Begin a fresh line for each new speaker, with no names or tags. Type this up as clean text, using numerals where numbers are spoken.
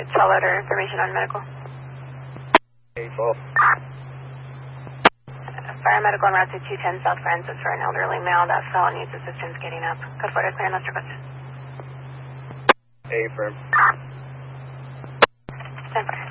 cell loader information on medical.
812.
Fire medical on route to 210 South Francis for an elderly male that fell and needs assistance getting up. Code 4 to clear and Lester Coast.
Affirm.
Stand by.